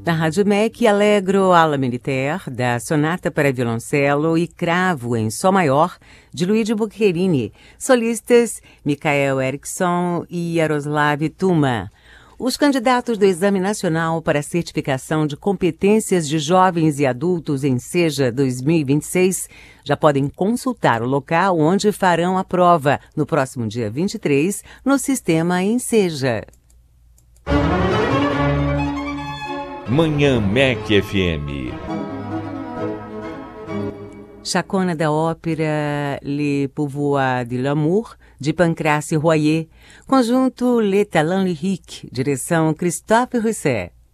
Na Rádio MEC, Allegro alla Militaire, da Sonata para Violoncelo e Cravo em Sol Maior, de Luigi Boccherini. Solistas, Michael Erickson e Yaroslav Tuma. Os candidatos do Exame Nacional para a Certificação de Competências de Jovens e Adultos em SEJA 2026 já podem consultar o local onde farão a prova no próximo dia 23 no sistema Enseja. Manhã MEC FM. Chacona da ópera Le Pouvoir de l'amour, de Pancrace Royer. Conjunto Le Talent Lyrique, direção Christophe Rousset.